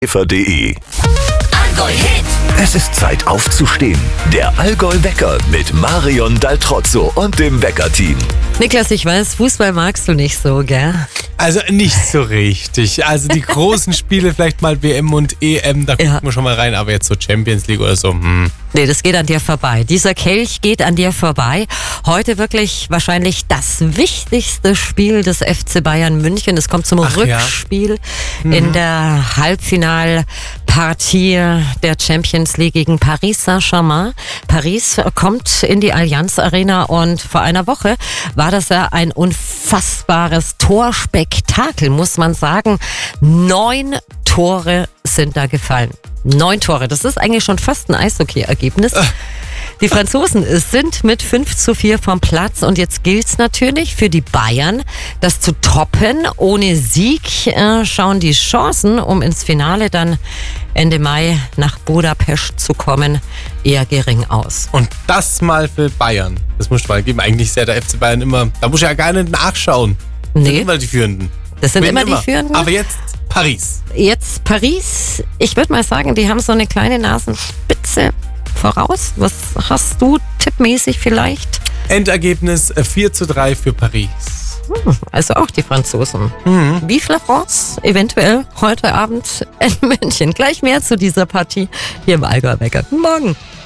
Allgäu Hit. Es ist Zeit aufzustehen. Der Allgäu Wecker mit Marion Daltrozzo und dem Wecker-Team. Niklas, ich weiß, Fußball magst du nicht so, gell? Also nicht so richtig. Also die großen Spiele, vielleicht mal WM und EM, da gucken wir schon mal rein. Aber jetzt so Champions League oder so, Nee, das geht an dir vorbei. Dieser Kelch geht an dir vorbei. Heute wirklich wahrscheinlich das wichtigste Spiel des FC Bayern München. Es kommt zum Rückspiel in der Halbfinalpartie der Champions League gegen Paris Saint-Germain. Paris kommt in die Allianz Arena und vor einer Woche war das ja ein unfassbares Torspektakel, muss man sagen. 9 Tore sind da gefallen. 9 Tore, das ist eigentlich schon fast ein Eishockey-Ergebnis. Die Franzosen sind mit 5:4 vom Platz und jetzt gilt es natürlich für die Bayern, das zu toppen. Ohne Sieg schauen die Chancen, um ins Finale dann Ende Mai nach Budapest zu kommen, eher gering aus. Und das mal für Bayern. Das muss mal geben. Eigentlich ist ja der FC Bayern immer, da muss ich ja gar nicht nachschauen. Das sind immer die Führenden. Das sind immer die Führenden. Aber jetzt Paris. Jetzt Paris. Ich würde mal sagen, die haben so eine kleine Nasenspitze voraus. Was hast du tippmäßig vielleicht? Endergebnis 4:3 für Paris. Also auch die Franzosen. Vive la France, eventuell heute Abend in München. Gleich mehr zu dieser Partie hier im Allgäu Wecker. Guten Morgen.